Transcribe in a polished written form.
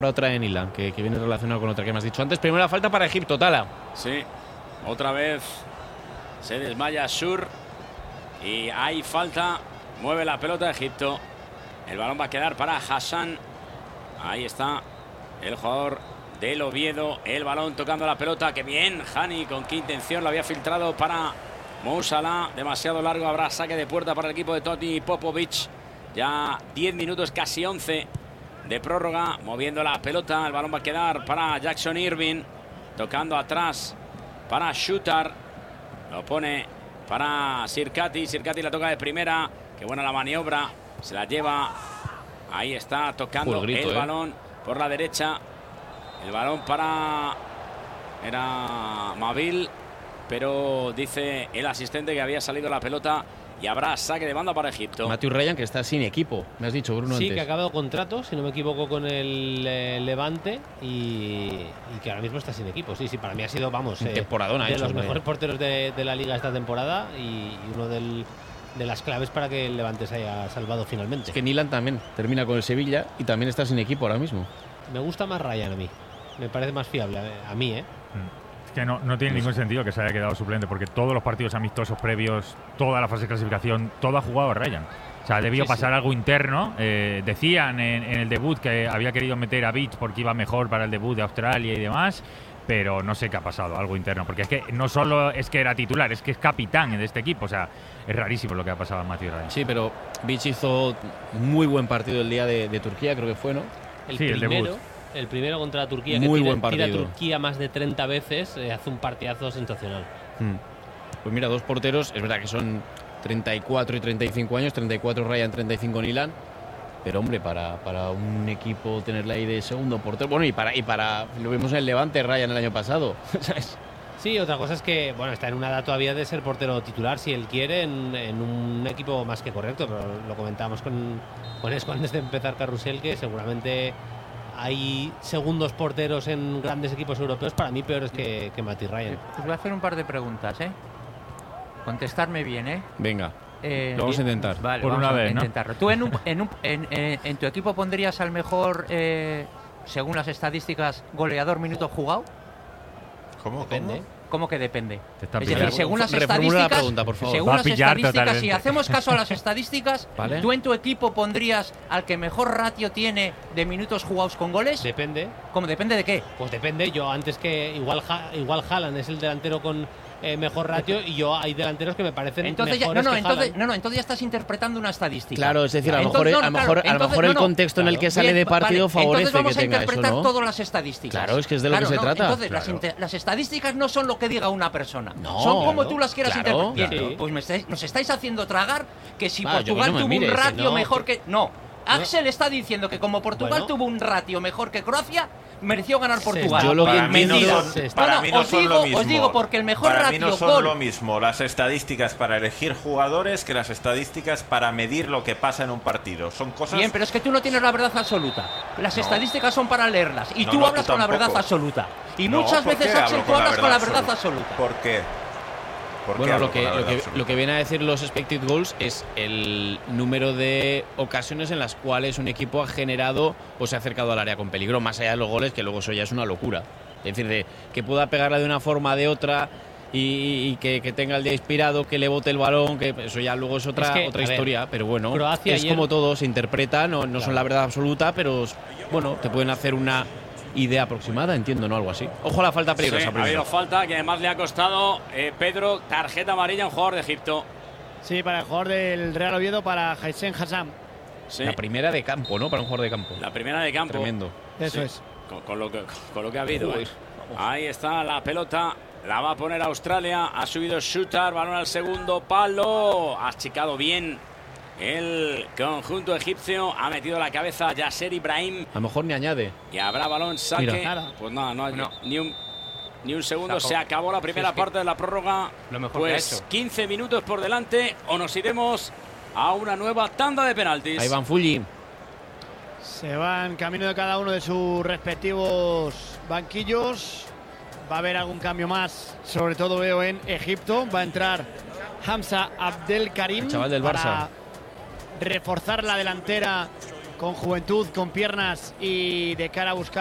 otra en Ilan, que viene relacionada con otra que me has dicho antes. Primera falta para Egipto, Tala. Sí, otra vez se desmaya Sur y hay falta. Mueve la pelota Egipto. El balón va a quedar para Hassan. Ahí está el jugador del Oviedo. El balón tocando la pelota. ¡Qué bien! Hani, con qué intención lo había filtrado para Mo Salah. Demasiado largo. Habrá saque de puerta para el equipo de Toti Popovic. Ya 10 minutos, casi 11 de prórroga. Moviendo la pelota. El balón va a quedar para Jackson Irving. Tocando atrás para Shooter. Lo pone para Sirkati. Sirkati la toca de primera. Qué buena la maniobra. Se la lleva. Ahí está tocando el balón por la derecha. El balón para... Era Mavil. Pero dice el asistente que había salido la pelota. Y habrá saque de banda para Egipto. Matthew Ryan, que está sin equipo. Me has dicho, Bruno, sí, antes. que ha acabado contrato, si no me equivoco, con el Levante. Y que ahora mismo está sin equipo. Sí, para mí ha sido, vamos, temporadona de hecho, los mejores porteros de la liga esta temporada. Y uno de las claves para que el Levante se haya salvado finalmente. Es que Nilan también termina con el Sevilla y también está sin equipo ahora mismo. Me gusta más Ryan a mí. Me parece más fiable a mí, ¿eh? Es que no tiene ningún sentido que se haya quedado suplente, porque todos los partidos amistosos previos, toda la fase de clasificación, todo ha jugado Ryan. O sea, debió pasar algo interno. Decían en el debut que había querido meter a Beach porque iba mejor para el debut de Australia y demás, pero no sé qué ha pasado, algo interno, porque es que no solo es que era titular, es que es capitán de este equipo. O sea, es rarísimo lo que ha pasado a Matthew Ryan. Sí, pero Beach hizo muy buen partido el día de Turquía, creo que fue, ¿no? El primero contra Turquía, muy que buen partido. tira Turquía más de 30 veces, hace un partidazo sensacional. Pues mira, dos porteros, es verdad que son 34 y 35 años, 34 Ryan, 35 Nilan, pero hombre, para un equipo tenerla ahí de segundo portero, bueno, y para lo vimos en el Levante Ryan el año pasado, ¿sabes? Sí, otra cosa es que, bueno, está en una edad todavía de ser portero titular, si él quiere, en un equipo más que correcto, pero lo comentábamos con Esco antes de empezar Carrusel, que seguramente hay segundos porteros en grandes equipos europeos, para mí peores que Matthew Ryan. Os voy a hacer un par de preguntas, ¿eh? Contestarme bien, ¿eh? Venga, lo vamos a intentar. Vale, por vamos una a vez, ¿no? intentarlo. ¿Tú en tu equipo pondrías al mejor, según las estadísticas, goleador minuto jugado? ¿Cómo? Depende. ¿Cómo que depende? Te Es decir, según las Reformula la estadísticas, pregunta, por favor. según Va a las pillar estadísticas, si totalmente. hacemos caso a las estadísticas, ¿Vale? ¿tú en tu equipo pondrías al que mejor ratio tiene de minutos jugados con goles? Depende. ¿Cómo depende de qué? Pues depende. Yo antes que igual Haaland es el delantero con mejor ratio, y yo hay delanteros que me parecen Entonces mejores que Haaland. entonces ya estás interpretando una estadística. Claro, es decir, a lo Entonces, mejor el contexto en el que sale de partido favorece entonces vamos que a tenga eso, interpretar ¿no? todas las estadísticas. Claro, es que es de lo que se trata. Entonces, Claro. las estadísticas no son lo que diga una persona. No, son como no, tú las quieras claro, interpretar. Bien, claro. pues nos estáis haciendo tragar que si Va, yo que Portugal no me tuvo mires, un ratio no, mejor que... No. Axel está diciendo que como Portugal Bueno. tuvo un ratio mejor que Croacia, mereció ganar Portugal. yo lo que Para mí no entiendo- son, para mí no os son digo- lo mismo. os digo porque el mejor para mí ratio no son gol- lo mismo las estadísticas para elegir jugadores que las estadísticas para medir lo que pasa en un partido. Son cosas... Bien, pero es que tú no tienes la verdad absoluta. Las No. estadísticas son para leerlas. Y No, tú no, hablas tú con la verdad tampoco. absoluta. Y No, muchas ¿por qué veces, Axel, hablo tú hablas con la verdad absoluta. ¿Por qué? ¿Por qué Bueno, hablo lo con la verdad que absoluta? viene a decir los expected goals es el número de ocasiones en las cuales un equipo ha generado o se ha acercado al área con peligro, más allá de los goles, que luego eso ya es una locura. Es decir, de que pueda pegarla de una forma de otra y que tenga el día inspirado, que le bote el balón, que eso ya luego es otra historia, pero bueno, Croacia es ayer... como todo, se interpreta, no Claro. son la verdad absoluta, pero bueno, te pueden hacer una idea aproximada, entiendo, ¿no? Algo así. Ojo a la falta peligrosa Sí, ha primero. habido falta que además le ha costado Pedro, tarjeta amarilla a un jugador de Egipto. Sí, para el jugador del Real Oviedo, para Haissen Hassan. Sí, La primera de campo, ¿no? Para un jugador de campo. la primera de campo. Tremendo. Eso Sí. es. Con lo que ha habido. Joder. Ahí está la pelota. La va a poner Australia. Ha subido Shooter. Balón al segundo palo. Ha achicado bien el conjunto egipcio. Ha metido la cabeza Yasser Ibrahim. A lo mejor ni añade. Y habrá balón saque. Mira. Nada. Pues nada, no, ni un segundo. Se Se acabó. acabó la primera Sí, es que parte de la prórroga. lo mejor que ha Pues hecho. 15 minutos por delante. O nos iremos a una nueva tanda de penaltis. Ahí van Fulli. Se van camino de cada uno de sus respectivos banquillos. Va a haber algún cambio más, sobre todo veo en Egipto. Va a entrar Hamza Abdelkarim, El chaval del para Barça. reforzar la delantera con juventud, con piernas y de cara a buscar